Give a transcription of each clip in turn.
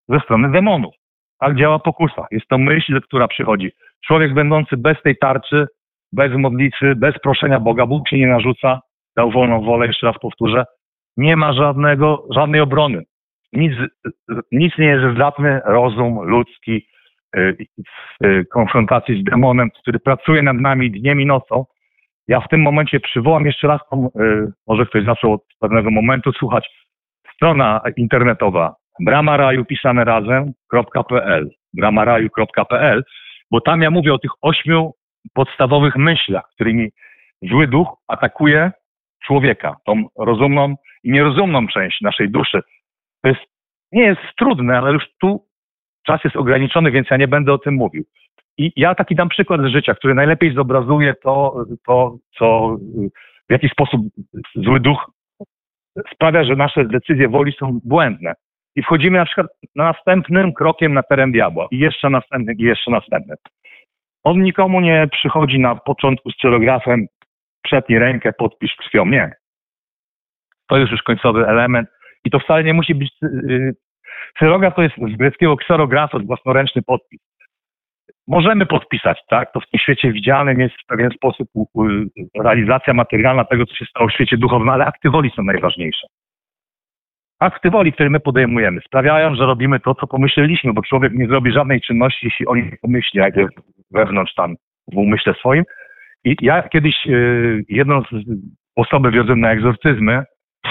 ze strony demonów. Tak działa pokusa. Jest to myśl, która przychodzi. Człowiek będący bez tej tarczy, bez modlitwy, bez proszenia Boga, Bóg się nie narzuca, dał wolną wolę, jeszcze raz powtórzę, nie ma żadnej obrony. Nic nie jest zdatny rozum ludzki w konfrontacji z demonem, który pracuje nad nami dniem i nocą. Ja w tym momencie przywołam jeszcze raz, może ktoś zaczął od pewnego momentu słuchać, strona internetowa bramaraju pisane razem.pl, bramaraju.pl, bo tam ja mówię o tych 8 podstawowych myślach, którymi zły duch atakuje człowieka, tą rozumną i nierozumną część naszej duszy. To nie jest trudne, ale już tu czas jest ograniczony, więc ja nie będę o tym mówił. I ja taki dam przykład z życia, który najlepiej zobrazuje w jaki sposób zły duch sprawia, że nasze decyzje woli są błędne. I wchodzimy na przykład następnym krokiem na teren diabła. I jeszcze następny, i jeszcze następny. On nikomu nie przychodzi na początku z cyrografem, przetnij rękę, podpisz krwią. Nie. To jest już końcowy element. I to wcale nie musi być... Cyrograf to jest z greckiego kserografos, własnoręczny podpis. Możemy podpisać, tak? To w tym świecie widzianym jest w pewien sposób realizacja materialna tego, co się stało w świecie duchowym, ale akty woli są najważniejsze. Akty woli, które my podejmujemy, sprawiają, że robimy to, co pomyśleliśmy, bo człowiek nie zrobi żadnej czynności, jeśli on nie pomyśli, jak jest wewnątrz tam w umyśle swoim. I ja kiedyś jedną z osoby wiozłem na egzorcyzmy,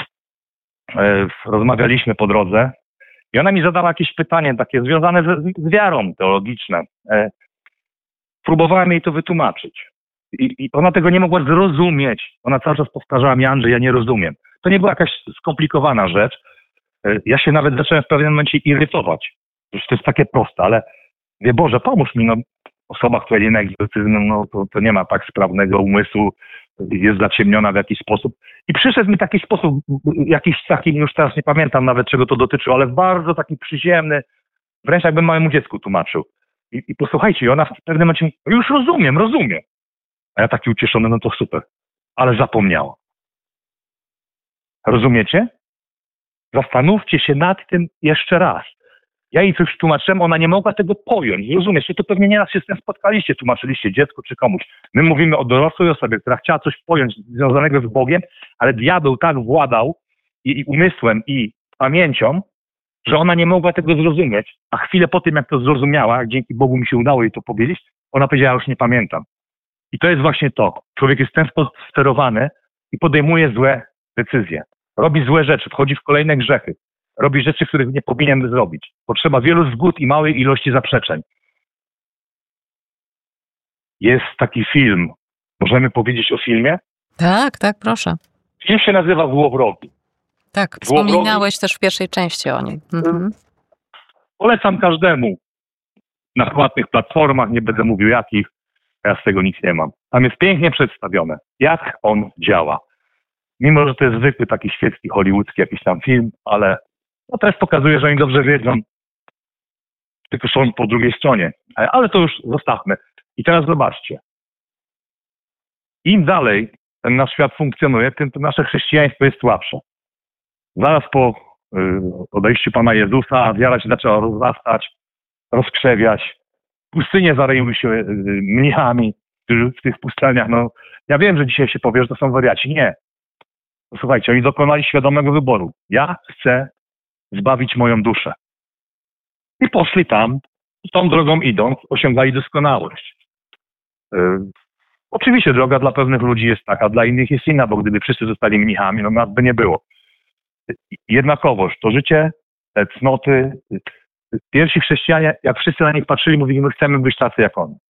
rozmawialiśmy po drodze i ona mi zadała jakieś pytanie takie związane z wiarą teologiczne. Próbowałem jej to wytłumaczyć. I ona tego nie mogła zrozumieć. Ona cały czas powtarzała mi: Andrzej, ja nie rozumiem. To nie była jakaś skomplikowana rzecz. Ja się nawet zacząłem w pewnym momencie irytować. Przecież to jest takie proste, ale wie Boże, pomóż mi. No, osoba, która idzie na egzorcyzm, no to nie ma tak sprawnego umysłu, jest zaciemniona w jakiś sposób. I przyszedł mi taki sposób, jakiś taki, już teraz nie pamiętam nawet czego to dotyczyło, ale bardzo taki przyziemny, wręcz jakbym małemu dziecku tłumaczył. I posłuchajcie, i ona w pewnym momencie mówi: już rozumiem. A ja taki ucieszony: no to super, ale zapomniała. Rozumiecie? Zastanówcie się nad tym jeszcze raz. Ja jej coś tłumaczyłem, ona nie mogła tego pojąć. Rozumiesz? To pewnie nieraz się z tym spotkaliście, tłumaczyliście dziecku czy komuś. My mówimy o dorosłej osobie, która chciała coś pojąć związanego z Bogiem, ale diabeł tak władał i umysłem, i pamięcią, że ona nie mogła tego zrozumieć. A chwilę po tym, jak to zrozumiała, jak dzięki Bogu mi się udało jej to powiedzieć, ona powiedziała: już nie pamiętam. I to jest właśnie to. Człowiek jest w ten sposób sterowany i podejmuje złe decyzje. Robi złe rzeczy, wchodzi w kolejne grzechy. Robi rzeczy, których nie powinien zrobić. Potrzeba wielu zgód i małej ilości zaprzeczeń. Jest taki film. Możemy powiedzieć o filmie? Tak, proszę. Film się nazywa Złowrogi. Tak, wspominałeś też w pierwszej części o nim. Polecam każdemu. Na płatnych platformach, nie będę mówił jakich, ja z tego nic nie mam. Tam jest pięknie przedstawione, jak on działa. Mimo że to jest zwykły taki świecki, hollywoodzki jakiś tam film, ale no też pokazuje, że oni dobrze wiedzą, tylko są po drugiej stronie. Ale to już zostawmy. I teraz zobaczcie. Im dalej ten nasz świat funkcjonuje, tym to nasze chrześcijaństwo jest słabsze. Zaraz po odejściu Pana Jezusa wiara się zaczęła rozrastać, rozkrzewiać. Pustynie zareiły się mnichami, którzy w tych pustelniach, no ja wiem, że dzisiaj się powie, że to są wariaci. Nie. Słuchajcie, oni dokonali świadomego wyboru. Ja chcę zbawić moją duszę. I poszli tam, tą drogą idąc, osiągali doskonałość. Oczywiście droga dla pewnych ludzi jest taka, dla innych jest inna, bo gdyby wszyscy zostali mnichami, no nas by nie było. Jednakowoż to życie, te cnoty, pierwsi chrześcijanie, jak wszyscy na nich patrzyli, mówili: my chcemy być tacy jak oni.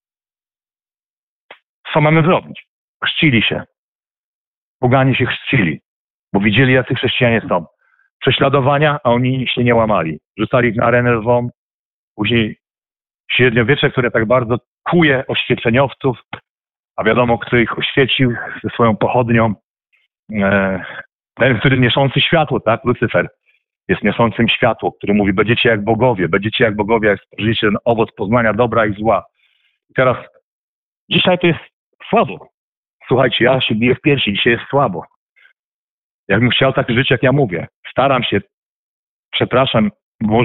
Co mamy zrobić? Chrzcili się. Poganie się chrzcili, bo widzieli, jacy chrześcijanie są. Prześladowania, a oni się nie łamali. Rzucali ich na arenę lwą. Później średniowiecze, które tak bardzo kuje oświeceniowców, a wiadomo, kto ich oświecił ze swoją pochodnią. Ten, który niosący światło, tak? Lucyfer jest niosącym światło, który mówi: będziecie jak bogowie, jak spożyjecie ten owoc poznania dobra i zła. I teraz, dzisiaj to jest słabo. Słuchajcie, ja się biję w piersi, dzisiaj jest słabo. Jakbym chciał tak żyć, jak ja mówię. Staram się, przepraszam,